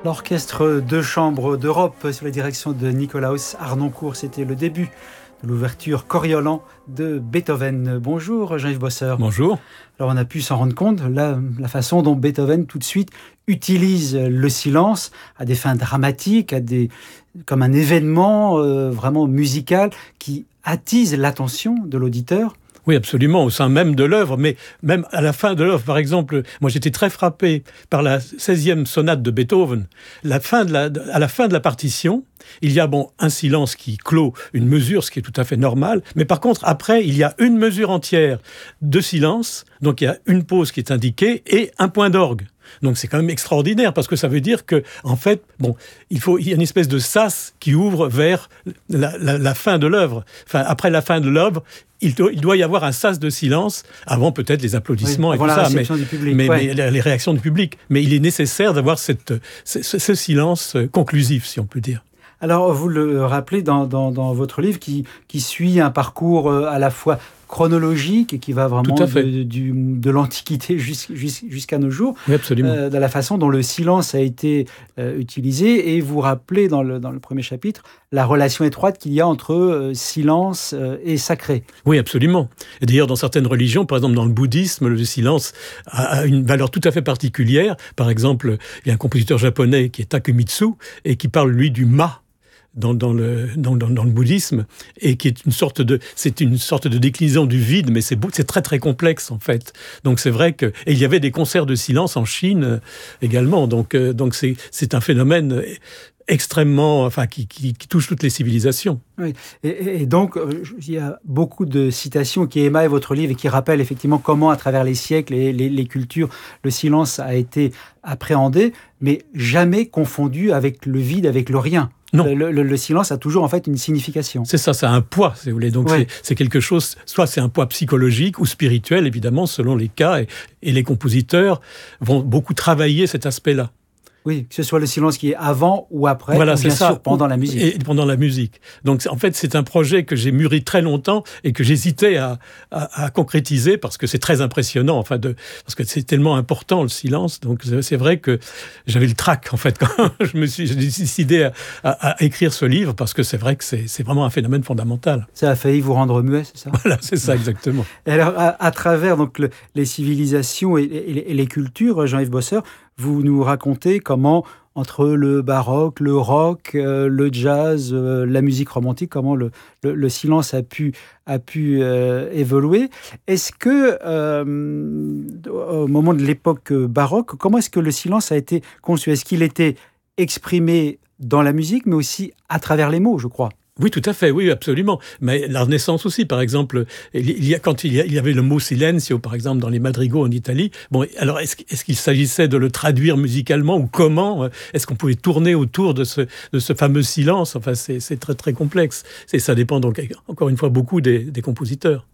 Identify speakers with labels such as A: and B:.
A: L'orchestre de chambre d'Europe sous la direction de Nikolaus Harnoncourt, c'était le début de l'ouverture Coriolan de Beethoven. Bonjour Jean-Yves Bosseur.
B: Bonjour.
A: Alors on a pu s'en rendre compte, la façon dont Beethoven tout de suite utilise le silence à des fins dramatiques, comme un événement vraiment musical qui attise l'attention de l'auditeur.
B: Oui, absolument, au sein même de l'œuvre, mais même à la fin de l'œuvre, par exemple, moi j'étais très frappé par la 16e sonate de Beethoven. À la fin de la partition, il y a un silence qui clôt une mesure, ce qui est tout à fait normal, mais par contre, après, il y a une mesure entière de silence, donc il y a une pause qui est indiquée et un point d'orgue. Donc c'est quand même extraordinaire parce que ça veut dire que en fait, il y a une espèce de sas qui ouvre vers la fin de l'œuvre. Enfin, après la fin de l'œuvre, il doit y avoir un sas de silence avant peut-être les applaudissements et tout ça, mais les réactions du public. Mais il est nécessaire d'avoir ce silence conclusif, si on peut dire.
A: Alors, vous le rappelez dans votre livre qui suit un parcours à la fois chronologique et qui va vraiment de l'Antiquité jusqu'à nos jours.
B: Oui, absolument.
A: De la façon dont le silence a été utilisé. Et vous rappelez dans le premier chapitre la relation étroite qu'il y a entre silence et sacré.
B: Oui, absolument. Et d'ailleurs, dans certaines religions, par exemple dans le bouddhisme, le silence a une valeur tout à fait particulière. Par exemple, il y a un compositeur japonais qui est Takemitsu et qui parle, lui, du ma. Dans le bouddhisme, et qui est une sorte de déclinaison du vide, mais c'est très très complexe en fait. Donc c'est vrai et il y avait des concerts de silence en Chine également. Donc c'est un phénomène extrêmement, qui touche toutes les civilisations.
A: Oui. Et donc, il y a beaucoup de citations qui émaillent votre livre et qui rappellent effectivement comment, à travers les siècles et les cultures, le silence a été appréhendé, mais jamais confondu avec le vide, avec le rien.
B: Non.
A: Le silence a toujours en fait une signification.
B: C'est ça, un poids, si vous voulez. Donc c'est quelque chose, soit c'est un poids psychologique ou spirituel, évidemment, selon les cas, et les compositeurs vont beaucoup travailler cet aspect-là.
A: Oui, que ce soit le silence qui est avant ou après,
B: voilà,
A: ou bien sûr pendant la musique.
B: Et pendant la musique. Donc en fait, c'est un projet que j'ai mûri très longtemps et que j'hésitais à concrétiser parce que c'est très impressionnant, parce que c'est tellement important le silence. Donc c'est vrai que j'avais le trac en fait quand j'ai décidé à écrire ce livre parce que c'est vrai que c'est vraiment un phénomène fondamental.
A: Ça a failli vous rendre muet, c'est ça ?
B: Voilà, c'est ça exactement.
A: Et alors à travers donc les civilisations et les cultures, Jean-Yves Bosseur, vous nous racontez comment, entre le baroque, le rock, le jazz, la musique romantique, comment le silence a pu évoluer. Est-ce que, au moment de l'époque baroque, comment est-ce que le silence a été conçu ? Est-ce qu'il était exprimé dans la musique, mais aussi à travers les mots, je crois ?
B: Oui, tout à fait, oui, absolument. Mais la Renaissance aussi, par exemple, quand il y avait le mot silenzio, par exemple, dans les madrigaux en Italie, alors est-ce qu'il s'agissait de le traduire musicalement ou comment ? Est-ce qu'on pouvait tourner autour de ce fameux silence ? Enfin, c'est très, très complexe. Ça dépend donc, encore une fois, beaucoup des compositeurs.